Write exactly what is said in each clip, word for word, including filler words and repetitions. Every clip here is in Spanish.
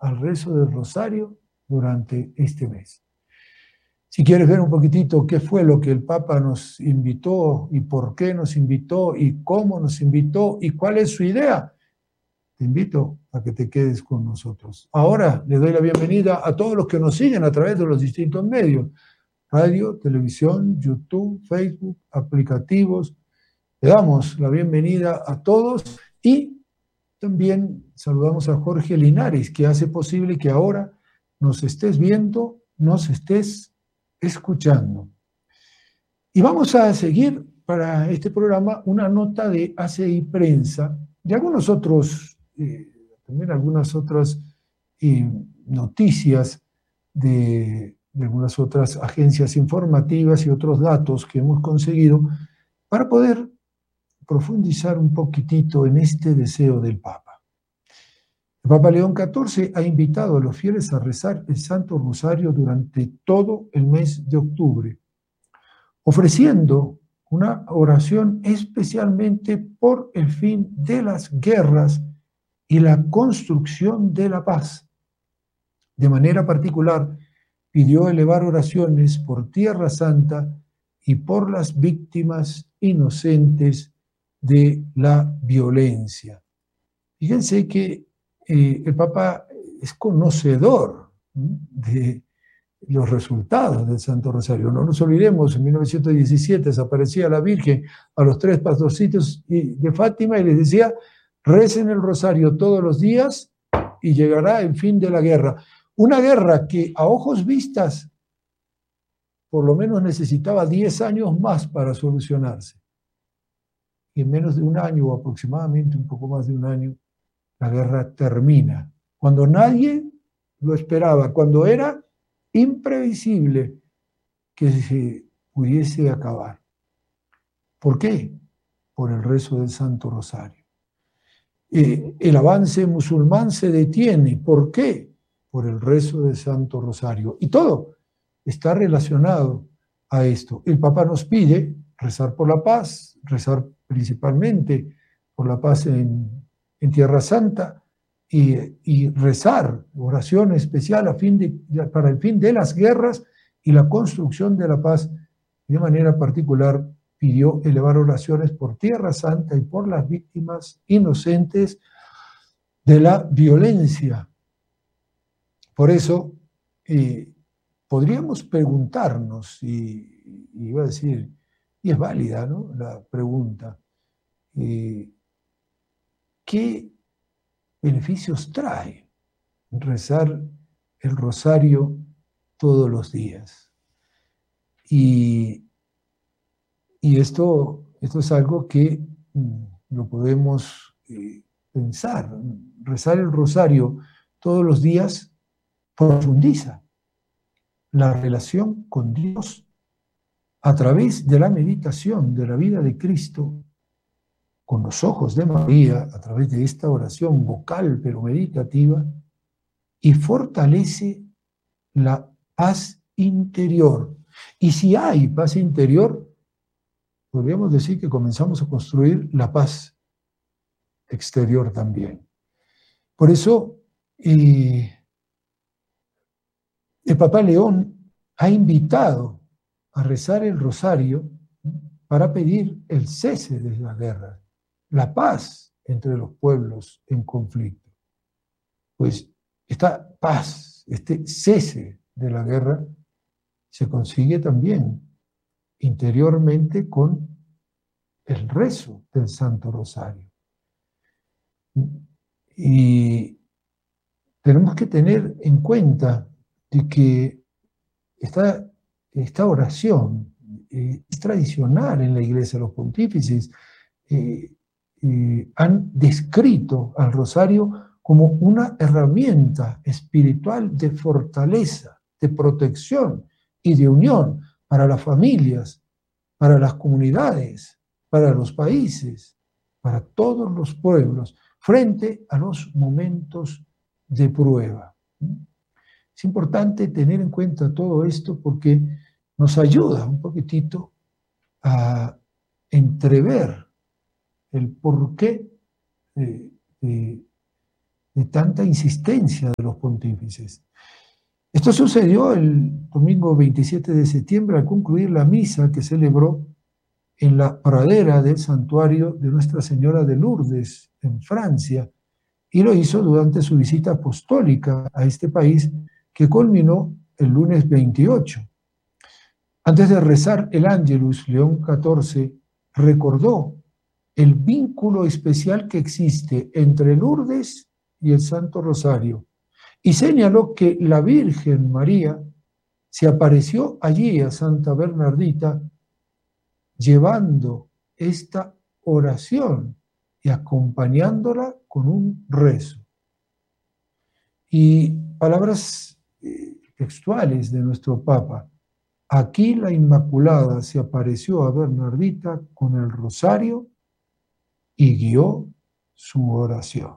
al rezo del rosario durante este mes. Si quieres ver un poquitito qué fue lo que el Papa nos invitó y por qué nos invitó y cómo nos invitó y cuál es su idea, te invito a que te quedes con nosotros. Ahora le doy la bienvenida a todos los que nos siguen a través de los distintos medios, radio, televisión, YouTube, Facebook, aplicativos. Le damos la bienvenida a todos y también saludamos a Jorge Linares, que hace posible que ahora nos estés viendo, nos estés escuchando. Y vamos a seguir para este programa una nota de A C I Prensa, de algunos otros, eh, también algunas otras eh, noticias de, de algunas otras agencias informativas y otros datos que hemos conseguido para poder profundizar un poquitito en este deseo del Papa. El Papa León catorce ha invitado a los fieles a rezar el Santo Rosario durante todo el mes de octubre, ofreciendo una oración especialmente por el fin de las guerras y la construcción de la paz. De manera particular, pidió elevar oraciones por Tierra Santa y por las víctimas inocentes de la violencia. Fíjense que eh, el Papa es conocedor ¿sí? de los resultados del Santo Rosario. No nos olvidemos, en mil novecientos diecisiete desaparecía la Virgen a los tres pastorcitos de Fátima y les decía, recen el Rosario todos los días y llegará el fin de la guerra. Una guerra que a ojos vistas por lo menos necesitaba diez años más para solucionarse. Y en menos de un año, o aproximadamente un poco más de un año, la guerra termina. Cuando nadie lo esperaba, cuando era imprevisible que se pudiese acabar. ¿Por qué? Por el rezo del Santo Rosario. Eh, el avance musulmán se detiene. ¿Por qué? Por el rezo del Santo Rosario. Y todo está relacionado a esto. El Papa nos pide rezar por la paz, rezar principalmente por la paz en, en Tierra Santa y, y rezar oración especial a fin de, para el fin de las guerras y la construcción de la paz. De manera particular pidió elevar oraciones por Tierra Santa y por las víctimas inocentes de la violencia. Por eso eh, podríamos preguntarnos, y, y iba a decir, y es válida, ¿no?, la pregunta, eh, ¿qué beneficios trae rezar el rosario todos los días? Y, y esto, esto es algo que mm, lo podemos eh, pensar. Rezar el rosario todos los días profundiza la relación con Dios a través de la meditación de la vida de Cristo, con los ojos de María, a través de esta oración vocal pero meditativa, y fortalece la paz interior. Y si hay paz interior, podríamos decir que comenzamos a construir la paz exterior también. Por eso, eh, el Papa León ha invitado a rezar el rosario para pedir el cese de la guerra, la paz entre los pueblos en conflicto. Pues esta paz, este cese de la guerra, se consigue también interiormente con el rezo del Santo Rosario. Y tenemos que tener en cuenta de que esta, esta oración eh, es tradicional en la Iglesia. Los pontífices eh, eh, han descrito al rosario como una herramienta espiritual de fortaleza, de protección y de unión para las familias, para las comunidades, para los países, para todos los pueblos, frente a los momentos de prueba. Es importante tener en cuenta todo esto porque nos ayuda un poquitito a entrever el porqué de, de, de tanta insistencia de los pontífices. Esto sucedió el domingo veintisiete de septiembre al concluir la misa que celebró en la pradera del santuario de Nuestra Señora de Lourdes, en Francia, y lo hizo durante su visita apostólica a este país que culminó el lunes veintiocho. Antes de rezar el Ángelus, León catorce recordó el vínculo especial que existe entre Lourdes y el Santo Rosario y señaló que la Virgen María se apareció allí a Santa Bernardita llevando esta oración y acompañándola con un rezo. Y palabras eh, textuales de nuestro Papa: aquí la Inmaculada se apareció a Bernardita con el rosario y guió su oración.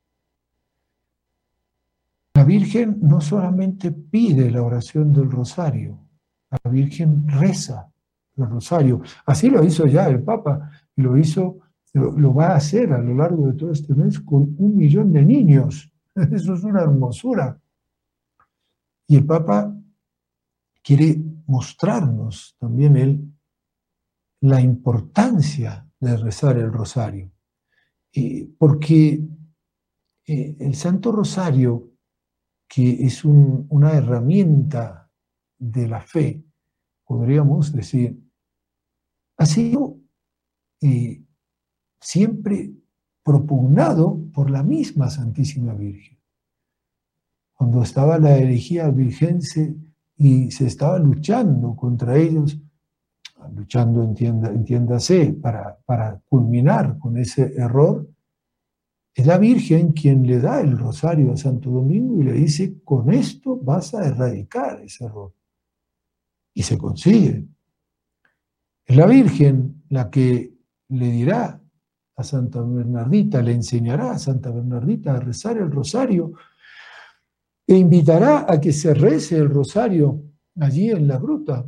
La Virgen no solamente pide la oración del rosario, la Virgen reza el rosario. Así lo hizo ya el Papa y lo hizo, lo, lo va a hacer a lo largo de todo este mes con un millón de niños. Eso es una hermosura. Y el Papa quiere mostrarnos también él la importancia de rezar el rosario. Eh, porque eh, el Santo Rosario, que es un, una herramienta de la fe, podríamos decir, ha sido eh, siempre propugnado por la misma Santísima Virgen. Cuando estaba la herejía albigense y se estaba luchando contra ellos, luchando, entienda, entiéndase, para, para culminar con ese error, es la Virgen quien le da el rosario a Santo Domingo y le dice: con esto vas a erradicar ese error. Y se consigue. Es la Virgen la que le dirá a Santa Bernardita, le enseñará a Santa Bernardita a rezar el rosario e invitará a que se rece el rosario allí en la gruta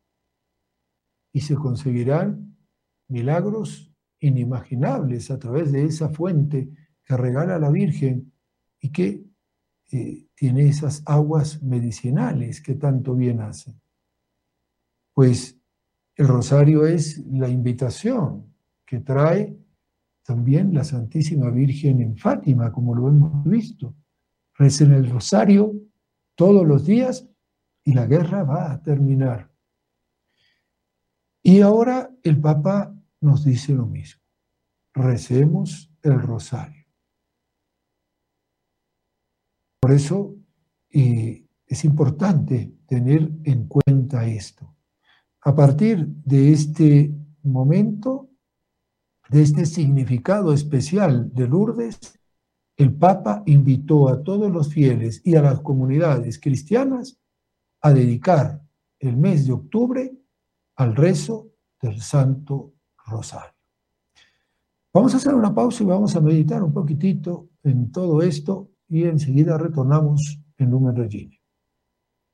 y se conseguirán milagros inimaginables a través de esa fuente que regala la Virgen y que eh, tiene esas aguas medicinales que tanto bien hacen. Pues el rosario es la invitación que trae también la Santísima Virgen en Fátima, como lo hemos visto. Recen el rosario todos los días y la guerra va a terminar. Y ahora el Papa nos dice lo mismo: recemos el rosario. Por eso eh, es importante tener en cuenta esto. A partir de este momento, de este significado especial de Lourdes, el Papa invitó a todos los fieles y a las comunidades cristianas a dedicar el mes de octubre al rezo del Santo Rosario. Vamos a hacer una pausa y vamos a meditar un poquitito en todo esto y enseguida retornamos en Lumen Regina.